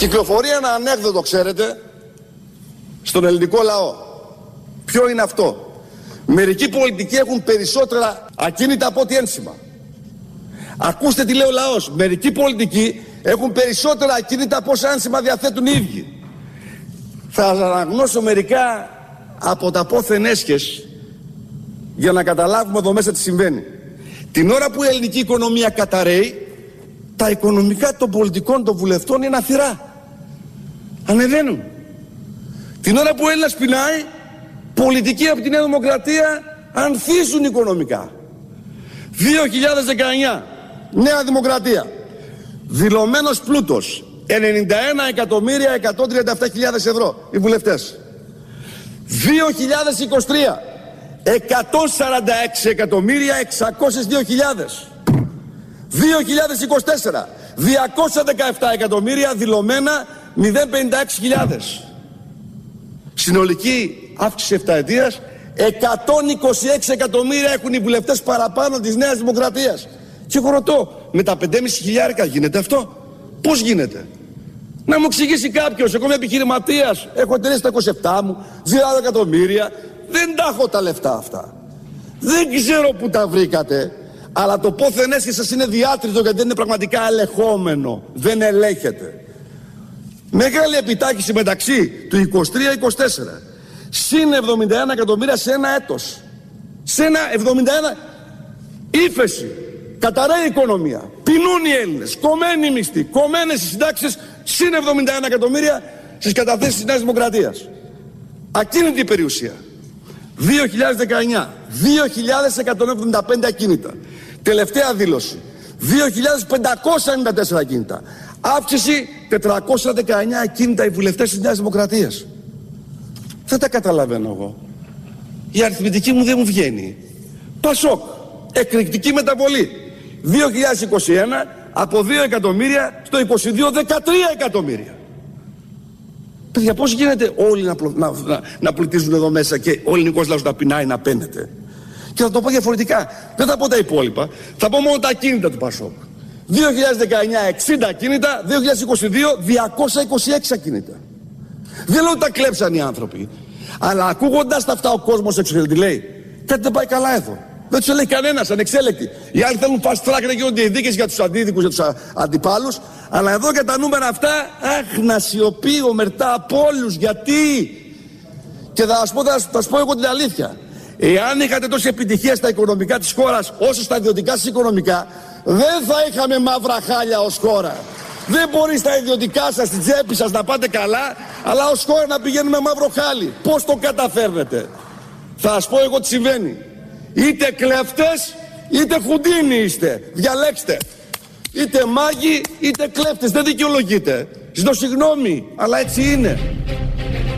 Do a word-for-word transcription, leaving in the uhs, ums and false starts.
Κυκλοφορεί ένα ανέκδοτο, ξέρετε, στον ελληνικό λαό. Ποιο είναι αυτό? Μερικοί πολιτικοί έχουν περισσότερα ακίνητα από ό,τι ένσημα. Ακούστε τι λέει ο λαός. Μερικοί πολιτικοί έχουν περισσότερα ακίνητα από όσα ένσημα διαθέτουν οι ίδιοι. Θα αναγνώσω μερικά από τα πόθεν έσχες για να καταλάβουμε εδώ μέσα τι συμβαίνει. Την ώρα που η ελληνική οικονομία καταραίει, τα οικονομικά των πολιτικών, των βουλευτών είναι αθυρά. Ανεβαίνουν. Την ώρα που ο Έλληνας πεινάει, πολιτικοί από τη Νέα Δημοκρατία ανθίζουν οικονομικά. δύο χιλιάδες δεκαεννιά, Νέα Δημοκρατία. Δηλωμένος πλούτος ενενήντα ένα εκατομμύρια εκατόν τριάντα επτά χιλιάδες ευρώ οι βουλευτές. δύο χιλιάδες είκοσι τρία, εκατόν σαράντα έξι εκατομμύρια εξακόσιες δύο χιλιάδες. δύο χιλιάδες είκοσι τέσσερα, διακόσια δεκαεπτά εκατομμύρια δηλωμένα μηδέν πενήντα έξι χιλιάδες. Συνολική αύξηση επταετίας εκατόν είκοσι έξι εκατομμύρια έχουν οι βουλευτές παραπάνω της Νέας Δημοκρατίας. Και εγώ ρωτώ, με τα πεντέμισι χιλιάρικα γίνεται αυτό? Πώς γίνεται? Να μου εξηγήσει κάποιος. Εγώ είμαι επιχειρηματίας, έχω εταιρείες στα είκοσι επτά μου, δύο εκατομμύρια. Δεν τα έχω τα λεφτά αυτά. Δεν ξέρω που τα βρήκατε. Αλλά το πόθεν έσχε σας είναι διάτριτο, γιατί δεν είναι πραγματικά ελεγχόμενο. Δεν ελέγχεται. Μεγάλη επιτάχυση μεταξύ του είκοσι τρία είκοσι τέσσερα. Συν εβδομήντα ένα εκατομμύρια σε ένα έτος. Σε ένα εβδομήντα ένα ύφεση. Καταραίει η οικονομία. Πεινούν οι Έλληνες. Κομμένοι οι μισθοί. Κομμένες οι συντάξεις. Συν εβδομήντα ένα εκατομμύρια στις καταθέσεις της Νέας Δημοκρατίας. Ακίνητη η περιουσία. δύο χιλιάδες δεκαεννιά. δύο χιλιάδες εκατόν εβδομήντα πέντε ακίνητα. Τελευταία δήλωση. δύο χιλιάδες πεντακόσια ενενήντα τέσσερα ακίνητα. Αύξηση τετρακόσια δεκαεννιά ακίνητα οι βουλευτές της Νέας Δημοκρατίας. Δεν τα καταλαβαίνω εγώ. Η αριθμητική μου δεν μου βγαίνει. Πασόκ. Εκρηκτική μεταβολή. δύο χιλιάδες είκοσι ένα από δύο εκατομμύρια στο είκοσι δύο δεκατρία εκατομμύρια. Παιδιά, πώς γίνεται όλοι να, να, να, να πλουτίζουν εδώ μέσα και ο ελληνικός λαός να πεινάει, να παίνεται? Και θα το πω διαφορετικά. Δεν θα πω τα υπόλοιπα. Θα πω μόνο τα ακίνητα του Πασόκ. δύο χιλιάδες δεκαεννιά εξήντα ακίνητα, δύο χιλιάδες είκοσι δύο διακόσια είκοσι έξι ακίνητα. Δεν λέω ότι τα κλέψαν οι άνθρωποι. Αλλά ακούγοντας τα αυτά ο κόσμος έξω τι λέει? Κάτι δεν πάει καλά εδώ. Δεν τους λέει κανένας, ανεξέλεκτοι. Οι άλλοι θέλουν fast track να γίνονται οι δίκες για τους αντίδικους, για τους αντιπάλους. Αλλά εδώ για τα νούμερα αυτά, αχ, να σιωπεί ομερτά από όλους. Γιατί? Και θα σας πω, θα σας πω εγώ την αλήθεια. Εάν είχατε τόση επιτυχία στα οικονομικά της χώρας όσο στα ιδιωτικά σας οικονομικά, δεν θα είχαμε μαύρα χάλια ως χώρα. Δεν μπορεί στα ιδιωτικά σας, στην τσέπη σας να πάτε καλά, αλλά ως χώρα να πηγαίνουμε μαύρο χάλι. Πώς το καταφέρνετε? Θα σας πω εγώ τι συμβαίνει. Είτε κλέφτες, είτε χουντίνοι είστε. Διαλέξτε. Είτε μάγοι, είτε κλέφτες. Δεν δικαιολογείτε. Ζητώ συγγνώμη, αλλά έτσι είναι.